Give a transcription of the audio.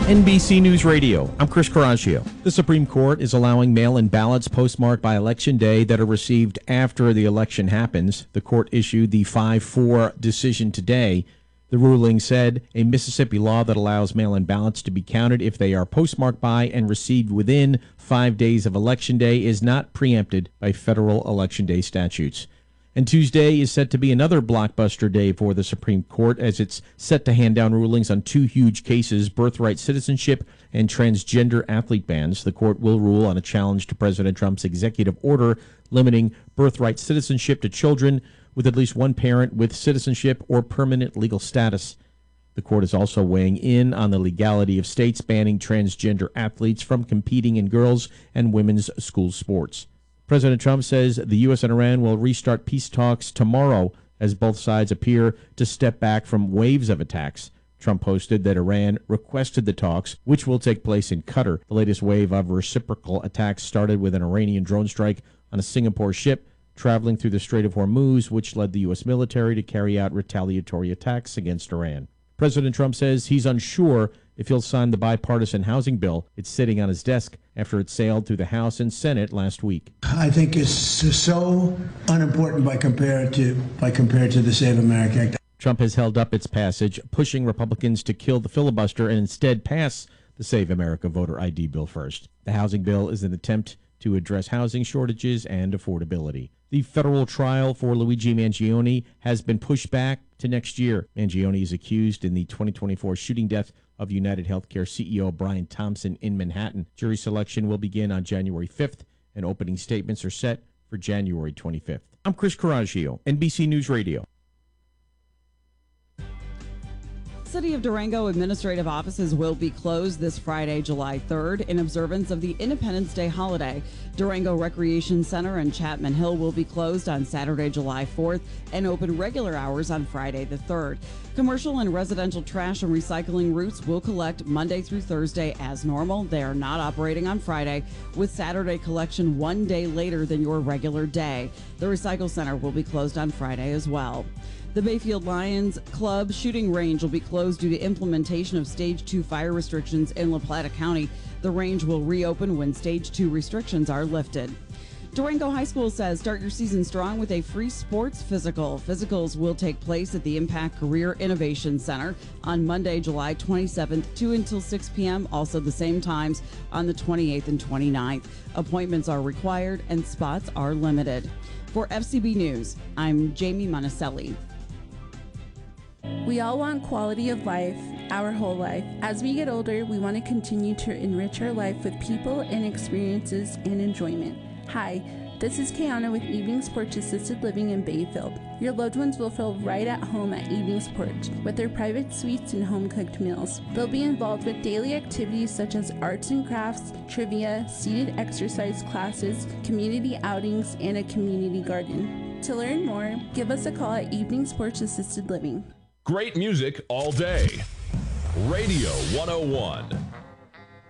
NBC News Radio, I'm Chris Coraggio. The Supreme Court is allowing mail-in ballots postmarked by Election Day that are received after the election happens. The court issued the 5-4 decision today. The ruling said a Mississippi law that allows mail-in ballots to be counted if they are postmarked by and received within 5 days of Election Day is not preempted by federal Election Day statutes. And Tuesday is set to be another blockbuster day for the Supreme Court as it's set to hand down rulings on two huge cases, birthright citizenship and transgender athlete bans. The court will rule on a challenge to President Trump's executive order limiting birthright citizenship to children with at least one parent with citizenship or permanent legal status. The court is also weighing in on the legality of states banning transgender athletes from competing in girls' and women's school sports. President Trump says the U.S. and Iran will restart peace talks tomorrow as both sides appear to step back from waves of attacks. Trump posted that Iran requested the talks, which will take place in Qatar. The latest wave of reciprocal attacks started with an Iranian drone strike on a Singapore ship traveling through the Strait of Hormuz, which led the U.S. military to carry out retaliatory attacks against Iran. President Trump says he's unsure if he'll sign the bipartisan housing bill. It's sitting on his desk after it sailed through the House and Senate last week. I think it's so unimportant by compared to the Save America Act. Trump has held up its passage, pushing Republicans to kill the filibuster and instead pass the Save America voter ID bill first. The housing bill is an attempt to address housing shortages and affordability. The federal trial for Luigi Mangione has been pushed back to next year. Mangione is accused in the 2024 shooting death of United Healthcare CEO Brian Thompson in Manhattan. Jury selection will begin on January 5th, and opening statements are set for January 25th. I'm Chris Coraggio, NBC News Radio. City of Durango administrative offices will be closed this Friday, July 3rd, in observance of the Independence Day holiday. Durango Recreation Center and Chapman Hill will be closed on Saturday, July 4th, and open regular hours on Friday the 3rd. Commercial and residential trash and recycling routes will collect Monday through Thursday as normal. They are not operating on Friday, with Saturday collection one day later than your regular day. The Recycle Center will be closed on Friday as well. The Bayfield Lions Club shooting range will be closed due to implementation of Stage 2 fire restrictions in La Plata County. The range will reopen when Stage 2 restrictions are lifted. Durango High School says start your season strong with a free sports physical. Physicals will take place at the Impact Career Innovation Center on Monday, July 27th, 2 until 6 p.m., also the same times on the 28th and 29th. Appointments are required and spots are limited. For FCB News, I'm Jamie Monticelli. We all want quality of life, our whole life. As we get older, we want to continue to enrich our life with people and experiences and enjoyment. Hi, this is Kayana with Evenings Porch Assisted Living in Bayfield. Your loved ones will feel right at home at Evenings Porch with their private suites and home-cooked meals. They'll be involved with daily activities such as arts and crafts, trivia, seated exercise classes, community outings, and a community garden. To learn more, give us a call at Evenings Porch Assisted Living. Great music all day. Radio 101.